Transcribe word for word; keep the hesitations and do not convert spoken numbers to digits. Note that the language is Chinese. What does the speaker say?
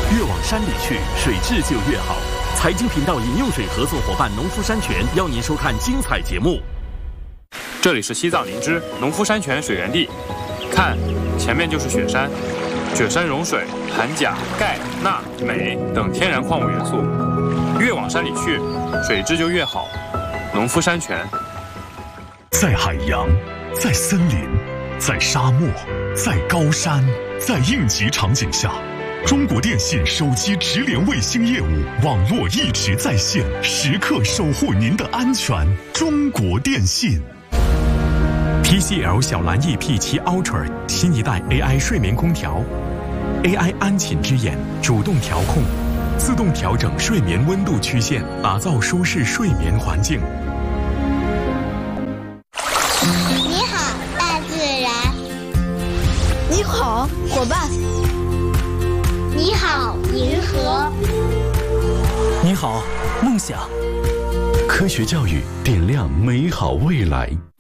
越往山里去，水质就越好。财经频道饮用水合作伙伴农夫山泉邀您收看精彩节目。 这里是西藏林芝农夫山泉水源地，看，前面就是雪山，雪山融水含钾、钙、钠、镁等天然矿物元素，越往山里去，水质就越好。农夫山泉。 在海洋，在森林，在沙漠，在高山，在应急场景下，中国电信手机直连卫星业务网络一直在线，时刻守护您的安全。中国电信。 T C L 小蓝 E P 七 Ultra 新一代 A I 睡眠空调 ，A I 安寝之眼主动调控，自动调整睡眠温度曲线，打造舒适睡眠环境。 你好，大自然。 你好，伙伴。 你好，银河。 你好，梦想。 科学教育点亮美好未来。